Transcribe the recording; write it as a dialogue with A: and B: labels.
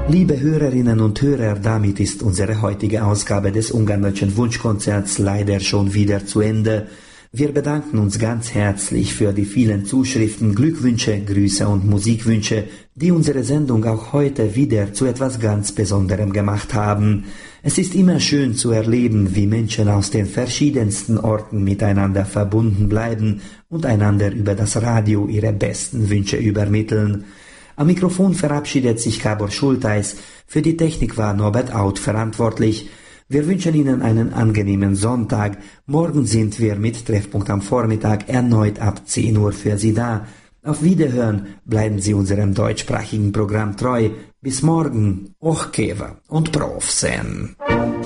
A: Liebe Hörerinnen und Hörer, damit ist unsere heutige Ausgabe des Ungarn-Deutschen Wunschkonzerts leider schon wieder zu Ende. Wir bedanken uns ganz herzlich für die vielen Zuschriften, Glückwünsche, Grüße und Musikwünsche, die unsere Sendung auch heute wieder zu etwas ganz Besonderem gemacht haben. Es ist immer schön zu erleben, wie Menschen aus den verschiedensten Orten miteinander verbunden bleiben und einander über das Radio ihre besten Wünsche übermitteln. Am Mikrofon verabschiedet sich Gábor Schulteis, für die Technik war Norbert Auth verantwortlich. Wir wünschen Ihnen einen angenehmen Sonntag. Morgen sind wir mit Treffpunkt am Vormittag erneut ab 10 Uhr für Sie da. Auf Wiederhören, bleiben Sie unserem deutschsprachigen Programm treu. Bis morgen, och Keva und Prof sen.